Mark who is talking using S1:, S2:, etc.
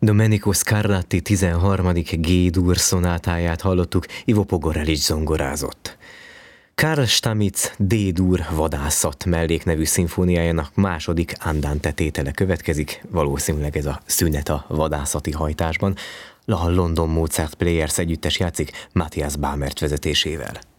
S1: Domenico Scarlatti 13. G-dur szonátáját hallottuk, Ivo Pogorelics zongorázott. Karl Stamitz D-dur vadászat melléknevű szimfóniájának második andante tétele következik, valószínűleg ez a szünet a vadászati hajtásban. A London Mozart Players együttes játszik Matthias Bamert vezetésével.